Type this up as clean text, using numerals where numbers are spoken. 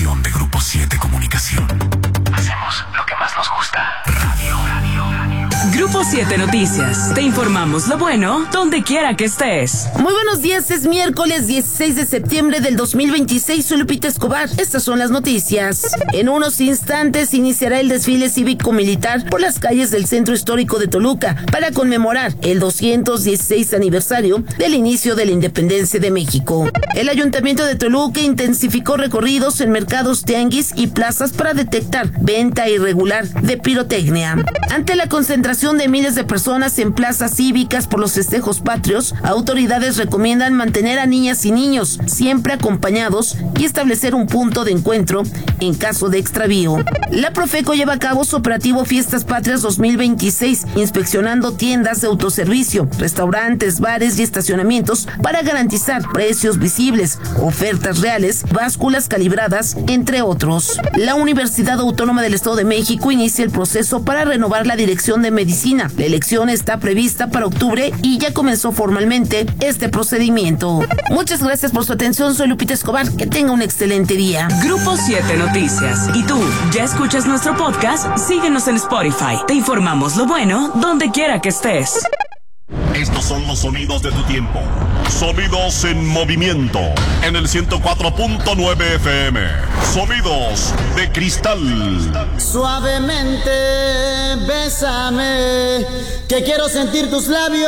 producción de Grupo 7 Comunicación. Hacemos lo que más nos gusta. Radio. Grupo 7 Noticias. Te informamos lo bueno donde quiera que estés. Muy buenos días, es miércoles 16 de septiembre del 2026. Soy Lupita Escobar. Estas son las noticias. En unos instantes iniciará el desfile cívico-militar por las calles del Centro Histórico de Toluca para conmemorar el 216 aniversario del inicio de la independencia de México. El Ayuntamiento de Toluca intensificó recorridos en mercados, tianguis y plazas para detectar venta irregular de pirotecnia. Ante la concentración de miles de personas en plazas cívicas por los festejos patrios, autoridades recomiendan mantener a niñas y niños siempre acompañados y establecer un punto de encuentro en caso de extravío. La Profeco lleva a cabo su operativo Fiestas Patrias 2026, inspeccionando tiendas de autoservicio, restaurantes, bares y estacionamientos para garantizar precios visibles, ofertas reales, básculas calibradas, entre otros. La Universidad Autónoma del Estado de México inicia el proceso para renovar la Dirección de Medicina. La elección está prevista para octubre y ya comenzó formalmente este procedimiento. Muchas gracias por su atención, soy Lupita Escobar, que tenga un excelente día. Grupo 7 Noticias. ¿Y tú, ya escuchas nuestro podcast? Síguenos en Spotify. Te informamos lo bueno donde quiera que estés. Estos son los sonidos de tu tiempo. Sonidos en movimiento. En el 104.9 FM. Sonidos de cristal. Suavemente, bésame, que quiero sentir tus labios.